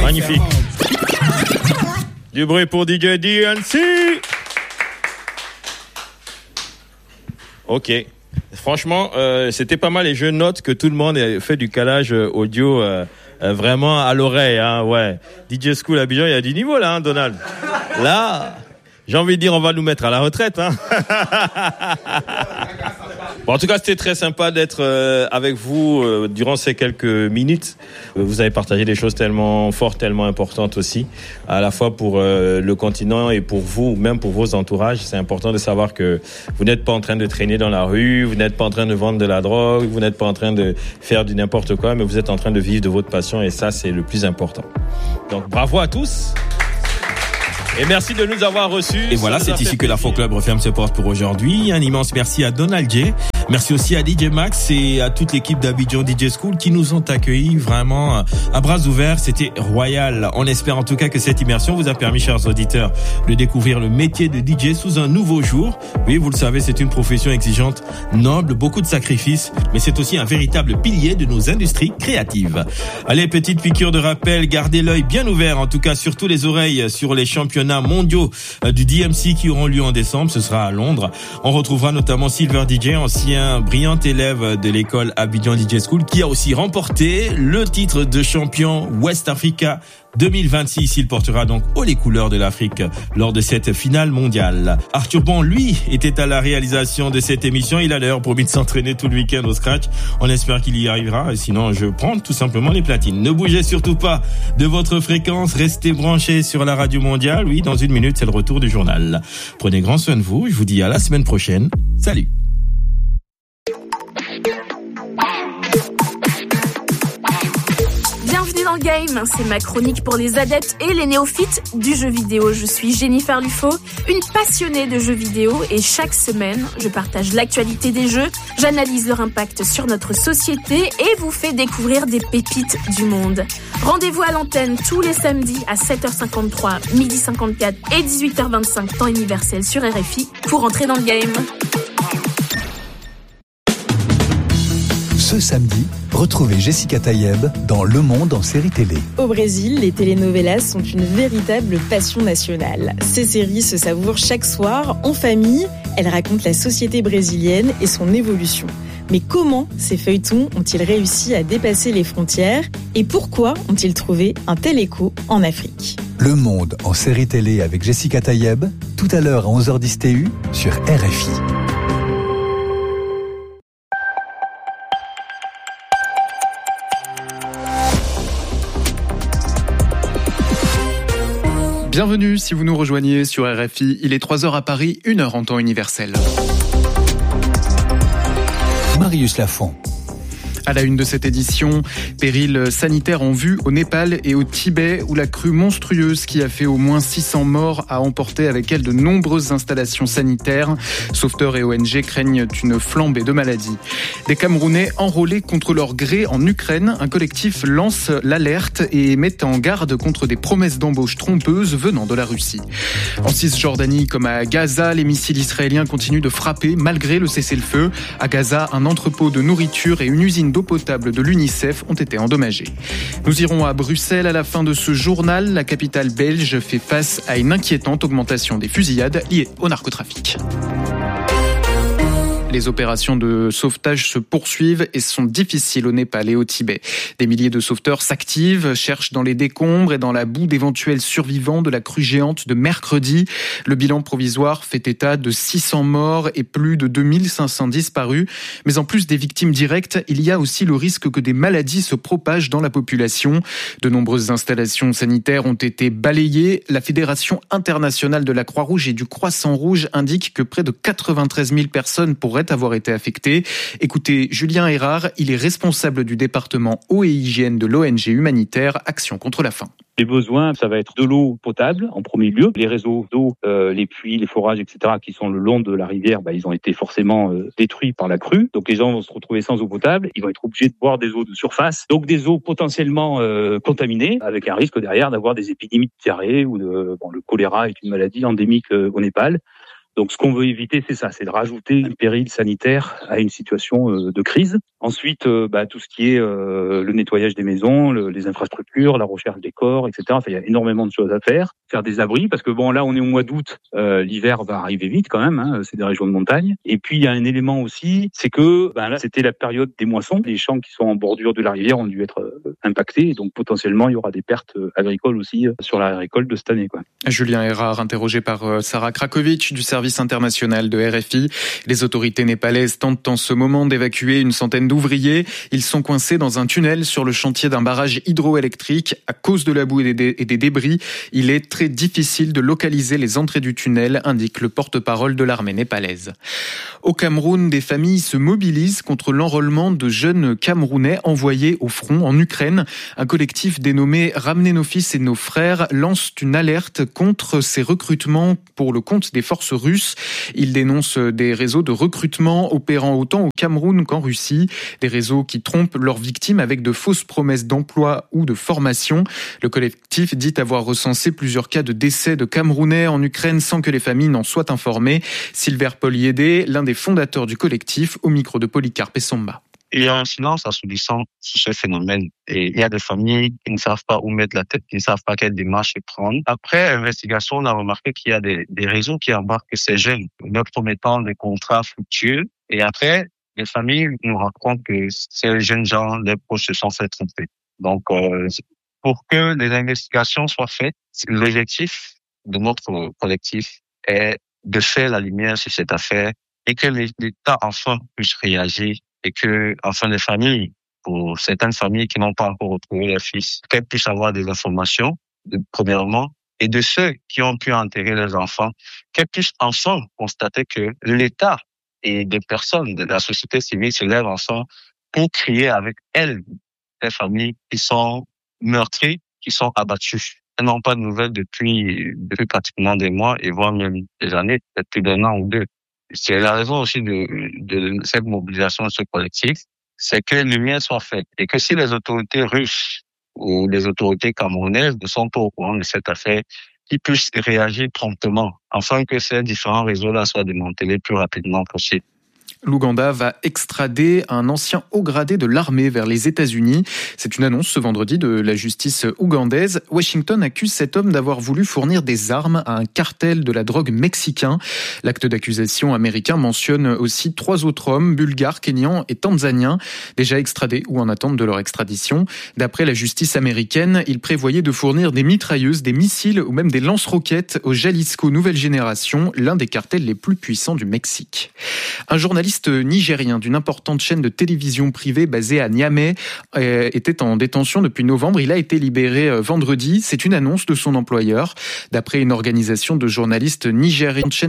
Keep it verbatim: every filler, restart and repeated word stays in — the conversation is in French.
Magnifique. Du bruit pour D J D N C. Ok. Franchement, euh, c'était pas mal et je note que tout le monde a fait du calage audio euh, euh, vraiment à l'oreille. Hein, ouais. D J School Abidjan, il y a du niveau là, hein, Donald. Là, j'ai envie de dire, on va nous mettre à la retraite. Hein. Bon, en tout cas, c'était très sympa d'être euh, avec vous euh, durant ces quelques minutes. Vous avez partagé des choses tellement fortes, tellement importantes aussi, à la fois pour euh, le continent et pour vous, même pour vos entourages. C'est important de savoir que vous n'êtes pas en train de traîner dans la rue, vous n'êtes pas en train de vendre de la drogue, vous n'êtes pas en train de faire du n'importe quoi, mais vous êtes en train de vivre de votre passion et ça, c'est le plus important. Donc, bravo à tous. Et merci de nous avoir reçus. Et voilà, c'est ici que l'Afro Club referme ses portes pour aujourd'hui. Un immense merci à Donald J. Merci aussi à D J Max et à toute l'équipe d'Abidjan D J School qui nous ont accueillis vraiment à bras ouverts. C'était royal. On espère en tout cas que cette immersion vous a permis, chers auditeurs, de découvrir le métier de D J sous un nouveau jour. Oui, vous le savez, c'est une profession exigeante, noble, beaucoup de sacrifices, mais c'est aussi un véritable pilier de nos industries créatives. Allez, petite piqûre de rappel, gardez l'œil bien ouvert, en tout cas surtout les oreilles, sur les championnats mondiaux du D M C qui auront lieu en décembre. Ce sera à Londres. On retrouvera notamment Silver D J, ancien brillant élève de l'école Abidjan D J School, qui a aussi remporté le titre de champion West Africa deux mille vingt-six. Il portera donc haut les couleurs de l'Afrique lors de cette finale mondiale. Arthur Bon, lui, était à la réalisation de cette émission. Il a d'ailleurs promis de s'entraîner tout le week-end au scratch. On espère qu'il y arrivera. Sinon, je prends tout simplement les platines. Ne bougez surtout pas de votre fréquence. Restez branchés sur la radio mondiale. Oui, dans une minute, c'est le retour du journal. Prenez grand soin de vous. Je vous dis à la semaine prochaine. Salut. Bienvenue dans le game, c'est ma chronique pour les adeptes et les néophytes du jeu vidéo. Je suis Jennifer Lufo, une passionnée de jeux vidéo et chaque semaine, je partage l'actualité des jeux, j'analyse leur impact sur notre société et vous fais découvrir des pépites du monde. Rendez-vous à l'antenne tous les samedis à sept heures cinquante-trois, midi cinquante-quatre et dix-huit heures vingt-cinq temps universel sur R F I pour entrer dans le game. Ce samedi, retrouvez Jessica Tayeb dans Le Monde en série télé. Au Brésil, les telenovelas sont une véritable passion nationale. Ces séries se savourent chaque soir, en famille. Elles racontent la société brésilienne et son évolution. Mais comment ces feuilletons ont-ils réussi à dépasser les frontières et pourquoi ont-ils trouvé un tel écho en Afrique ? Le Monde en série télé avec Jessica Tayeb, tout à l'heure à onze heures dix T U sur R F I. Bienvenue si vous nous rejoignez sur R F I. Il est trois heures à Paris, une heure en temps universel. Marius Lafont. À la une de cette édition, péril sanitaire en vue au Népal et au Tibet, où la crue monstrueuse qui a fait au moins six cents morts a emporté avec elle de nombreuses installations sanitaires. Sauveteurs et O N G craignent une flambée de maladies. Des Camerounais enrôlés contre leur gré en Ukraine, un collectif lance l'alerte et met en garde contre des promesses d'embauche trompeuses venant de la Russie. En Cisjordanie comme à Gaza, les missiles israéliens continuent de frapper malgré le cessez-le-feu. À Gaza, un entrepôt de nourriture et une usine d'eau potable de l'UNICEF ont été endommagés. Nous irons à Bruxelles à la fin de ce journal. La capitale belge fait face à une inquiétante augmentation des fusillades liées au narcotrafic. Les opérations de sauvetage se poursuivent et sont difficiles au Népal et au Tibet. Des milliers de sauveteurs s'activent, cherchent dans les décombres et dans la boue d'éventuels survivants de la crue géante de mercredi. Le bilan provisoire fait état de six cents morts et plus de deux mille cinq cents disparus. Mais en plus des victimes directes, il y a aussi le risque que des maladies se propagent dans la population. De nombreuses installations sanitaires ont été balayées. La Fédération internationale de la Croix-Rouge et du Croissant-Rouge indique que près de quatre-vingt-treize mille personnes pourraient avoir été affectés. Écoutez Julien Erard, il est responsable du département eau et hygiène de l'O N G humanitaire Action contre la faim. Les besoins, ça va être de l'eau potable en premier lieu. Les réseaux d'eau, euh, les puits, les forages, et cetera, qui sont le long de la rivière, bah, ils ont été forcément euh, détruits par la crue. Donc les gens vont se retrouver sans eau potable. Ils vont être obligés de boire des eaux de surface, donc des eaux potentiellement euh, contaminées, avec un risque derrière d'avoir des épidémies de diarrhée ou de bon, le choléra est une maladie endémique euh, au Népal. Donc, ce qu'on veut éviter, c'est ça, c'est de rajouter un péril sanitaire à une situation de crise. Ensuite, euh, bah, tout ce qui est euh, le nettoyage des maisons, le, les infrastructures, la recherche des corps, et cetera. Enfin, il y a énormément de choses à faire. Faire des abris, parce que bon, là, on est au mois d'août, euh, l'hiver va arriver vite quand même. Hein, c'est des régions de montagne. Et puis, il y a un élément aussi, c'est que ben là, c'était la période des moissons. Les champs qui sont en bordure de la rivière ont dû être euh, impactés, et donc potentiellement, il y aura des pertes euh, agricoles aussi euh, sur la récolte de cette année, quoi. Julien Erard, interrogé par euh, Sarah Krakovic du service international de R F I. Les autorités népalaises tentent en ce moment d'évacuer une centaine d'ouvriers. Ils sont coincés dans un tunnel sur le chantier d'un barrage hydroélectrique. À cause de la boue et des, et des débris, il est très difficile de localiser les entrées du tunnel, indique le porte-parole de l'armée népalaise. Au Cameroun, des familles se mobilisent contre l'enrôlement de jeunes Camerounais envoyés au front en Ukraine. Un collectif dénommé Ramener nos fils et nos frères lance une alerte contre ces recrutements pour le compte des forces russes. Il dénonce des réseaux de recrutement opérant autant au Cameroun qu'en Russie, des réseaux qui trompent leurs victimes avec de fausses promesses d'emploi ou de formation. Le collectif dit avoir recensé plusieurs cas de décès de Camerounais en Ukraine sans que les familles n'en soient informées. Silver Poliédé, l'un des fondateurs du collectif, au micro de Polycarpe Somba. Il y a un silence assourdissant sur ce phénomène. Et il y a des familles qui ne savent pas où mettre la tête, qui ne savent pas quelle démarche prendre. Après investigation, on a remarqué qu'il y a des, des réseaux qui embarquent ces jeunes, leur promettant des contrats fructueux. Et après, les familles nous racontent que ces jeunes gens, les proches se sont fait tromper. Donc, euh, pour que les investigations soient faites, l'objectif de notre collectif est de faire la lumière sur cette affaire et que l'État enfin puisse réagir et que, enfin, les familles, pour certaines familles qui n'ont pas encore retrouvé leurs fils, qu'elles puissent avoir des informations, de, premièrement, et de ceux qui ont pu enterrer leurs enfants, qu'elles puissent enfin constater que l'État et des personnes de la société civile se lèvent ensemble pour crier avec elles les familles qui sont meurtries, qui sont abattues. Elles n'ont pas de nouvelles depuis, depuis pratiquement des mois et voire même des années, peut-être plus d'un an ou deux. C'est la raison aussi de, de cette mobilisation de ce collectif, c'est que les lumières soient faites et que si les autorités russes ou les autorités camerounaises ne sont pas au courant de cette affaire, qu'ils puissent réagir promptement afin que ces différents réseaux-là soient démantelés le plus rapidement possible. L'Ouganda va extrader un ancien haut gradé de l'armée vers les États-Unis. C'est une annonce ce vendredi de la justice ougandaise. Washington accuse cet homme d'avoir voulu fournir des armes à un cartel de la drogue mexicain. L'acte d'accusation américain mentionne aussi trois autres hommes, bulgares, kenyans et tanzaniens, déjà extradés ou en attente de leur extradition. D'après la justice américaine, il prévoyait de fournir des mitrailleuses, des missiles ou même des lance-roquettes au Jalisco Nouvelle Génération, l'un des cartels les plus puissants du Mexique. Un journaliste nigérien d'une importante chaîne de télévision privée basée à Niamey euh, était en détention depuis novembre. Il a été libéré euh, vendredi. C'est une annonce de son employeur. D'après une organisation de journalistes nigériens,